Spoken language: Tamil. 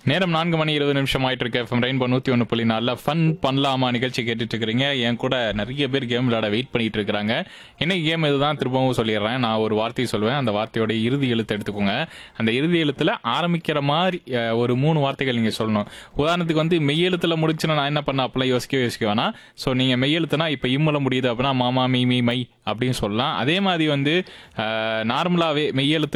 நேரம் 4 மணி 20 நிமிஷம் ஆயிட்டு இருக்கு. எஃப்எம் ரெயின்போ 101.4 ஃபன் பண்ணலாமா நிகழ்ச்சி கேட்டுட்டு இருக்கிறீங்க. என் கூட நிறைய பேர் கேம் விளையாட வெயிட் பண்ணிட்டு இருக்காங்க. இன்னைக்கு கேம் இதுதான், திரும்பவும் சொல்லிடுறேன். நான் ஒரு வார்த்தையை சொல்லுவேன், அந்த வார்த்தையோட இறுதி எழுத்து எடுத்துக்கோங்க. அந்த இறுதி எழுத்துல ஆரம்பிக்கிற மாதிரி ஒரு 3 வார்த்தைகள் நீங்க சொல்லணும். உதாரணத்துக்கு வந்து மெய் எழுத்துல முடிச்சுன்னா நான் என்ன பண்ண அப்பெல்லாம் யோசிக்க வேணாம். ஸோ நீங்க மெய் எழுத்துனா இப்போ இம்மல முடியுது அப்படின்னா மாமா மீ மீ மை அப்படின்னு சொல்லலாம். அதே மாதிரி வந்து நார்மலாவே மெய் எழுத்து